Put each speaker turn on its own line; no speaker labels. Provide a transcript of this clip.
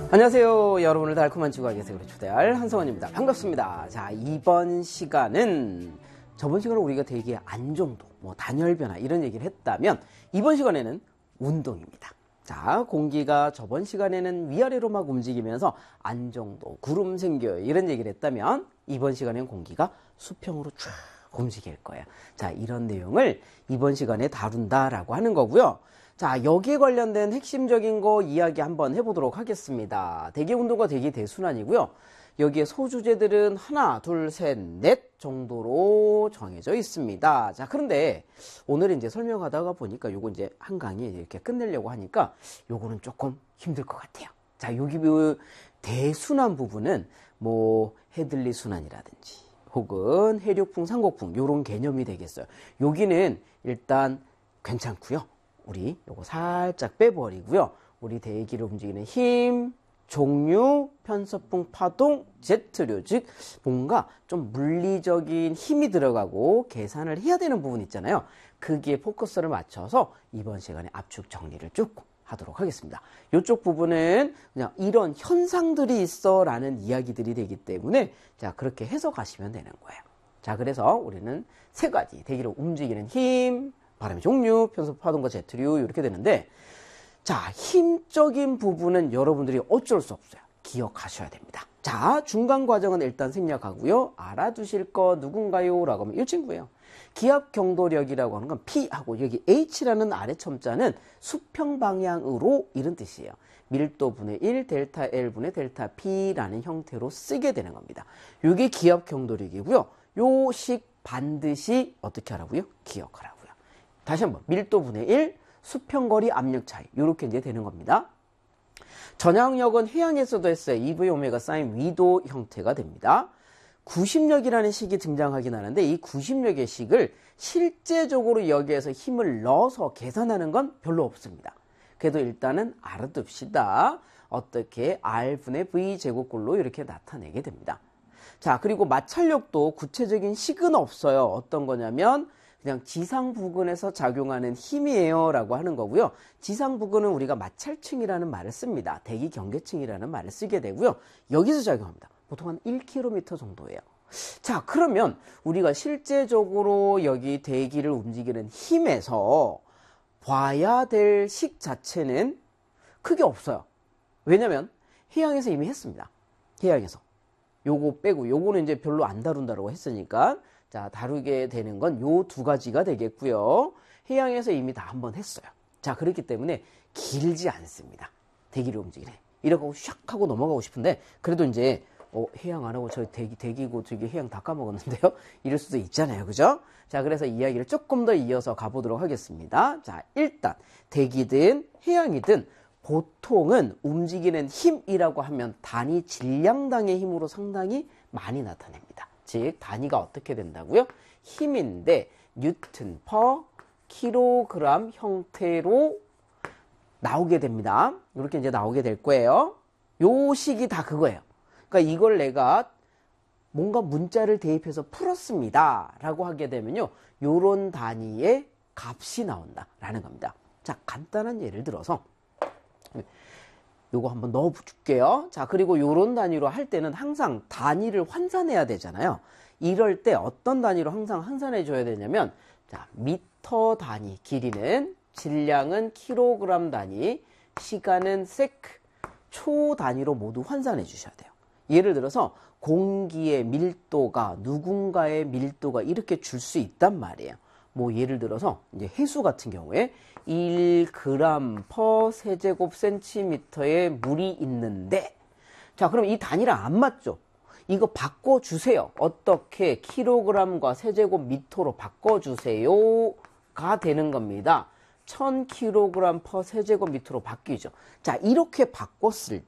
안녕하세요. 여러분을 달콤한 지구학의 세계로 초대할 한성원입니다. 반갑습니다. 자, 이번 시간은 저번 시간에 우리가 되게 안정도, 단열 변화 이런 얘기를 했다면 이번 시간에는 운동입니다. 자, 공기가 저번 시간에는 위아래로 막 움직이면서 안정도, 구름 생겨요 이런 얘기를 했다면 이번 시간에는 공기가 수평으로 쭉 움직일 거예요. 자, 이런 내용을 이번 시간에 다룬다라고 하는 거고요. 자, 여기에 관련된 핵심적인 거 이야기 한번 해보도록 하겠습니다. 대기운동과 대기대순환이고요. 여기에 소주제들은 하나, 둘, 셋, 넷 정도로 정해져 있습니다. 자, 그런데 오늘 이제 설명하다가 보니까 요거 이제 한 강의 이렇게 끝내려고 하니까 요거는 조금 힘들 것 같아요. 자, 여기 대순환 부분은 해들리 순환이라든지 혹은 해류풍, 상곡풍 요런 개념이 되겠어요. 여기는 일단 괜찮고요. 우리 요거 살짝 빼버리고요. 우리 대기를 움직이는 힘, 종류, 편서풍, 파동, 제트류, 즉 뭔가 좀 물리적인 힘이 들어가고 계산을 해야 되는 부분 있잖아요. 거기에 포커스를 맞춰서 이번 시간에 압축 정리를 쭉 하도록 하겠습니다. 이쪽 부분은 그냥 이런 현상들이 있어 라는 이야기들이 되기 때문에 자, 그렇게 해석하시면 되는 거예요. 자, 그래서 우리는 세 가지 대기를 움직이는 힘, 바람의 종류, 편서풍, 파동과 제트류 이렇게 되는데, 자, 힘적인 부분은 여러분들이 어쩔 수 없어요. 기억하셔야 됩니다. 자, 중간 과정은 일단 생략하고요. 알아두실 거 누군가요? 라고 하면 이 친구예요. 기압 경도력이라고 하는 건 P하고 여기 H라는 아래 첨자는 수평 방향으로 이런 뜻이에요. 밀도분의 1 델타 L분의 델타 P라는 형태로 쓰게 되는 겁니다. 이게 기압 경도력이고요. 요 식 반드시 어떻게 하라고요? 기억하라고요. 다시 한번 밀도분의 1 수평거리 압력 차이 이렇게 이제 되는 겁니다. 전향력은 해양에서도 했어요. EV 오메가 사인 위도 형태가 됩니다. 구심력이라는 식이 등장하긴 하는데 이 구심력의 식을 실제적으로 여기에서 힘을 넣어서 계산하는 건 별로 없습니다. 그래도 일단은 알아둡시다. 어떻게 R분의 V 제곱꼴로 이렇게 나타내게 됩니다. 자, 그리고 마찰력도 구체적인 식은 없어요. 어떤 거냐면 그냥 지상 부근에서 작용하는 힘이에요 라고 하는 거고요. 지상 부근은 우리가 마찰층이라는 말을 씁니다. 대기 경계층이라는 말을 쓰게 되고요. 여기서 작용합니다. 보통 한 1km 정도예요. 자, 그러면 우리가 실제적으로 여기 대기를 움직이는 힘에서 봐야 될 식 자체는 크게 없어요. 왜냐면 해양에서 이미 했습니다. 해양에서. 요거 빼고 요거는 이제 별로 안 다룬다고 했으니까 자, 다루게 되는 건 요 두 가지가 되겠고요. 해양에서 이미 다 한번 했어요. 자, 그렇기 때문에 길지 않습니다. 대기를 움직이네. 이렇게 하고 샥 하고 넘어가고 싶은데 그래도 이제 해양 안 하고 저 대기고 저기 해양 다 까먹었는데요. 이럴 수도 있잖아요. 그죠? 자, 그래서 이야기를 조금 더 이어서 가보도록 하겠습니다. 자, 일단 대기든 해양이든 보통은 움직이는 힘이라고 하면 단위 질량당의 힘으로 상당히 많이 나타냅니다. 즉 단위가 어떻게 된다고요? 힘인데 뉴턴 퍼 킬로그램 형태로 나오게 됩니다. 이렇게 이제 나오게 될 거예요. 요 식이 다 그거예요. 그러니까 이걸 내가 뭔가 문자를 대입해서 풀었습니다 라고 하게 되면요, 요런 단위의 값이 나온다 라는 겁니다. 자, 간단한 예를 들어서 요거 한번 넣어 줄게요. 자, 그리고 요런 단위로 할 때는 항상 단위를 환산해야 되잖아요. 이럴 때 어떤 단위로 항상 환산해 줘야 되냐면, 자, 미터 단위, 길이는, 질량은 킬로그램 단위, 시간은 세크, 초 단위로 모두 환산해 주셔야 돼요. 예를 들어서 공기의 밀도가 누군가의 밀도가 이렇게 줄 수 있단 말이에요. 예를 들어서 이제 해수 같은 경우에 1g per 세제곱 센티미터에 물이 있는데, 자, 그럼 이 단위랑 안 맞죠? 이거 바꿔주세요. 어떻게 킬로그램과 세제곱 미터로 바꿔주세요가 되는 겁니다. 1000kg per 세제곱 미터로 바뀌죠. 자, 이렇게 바꿨을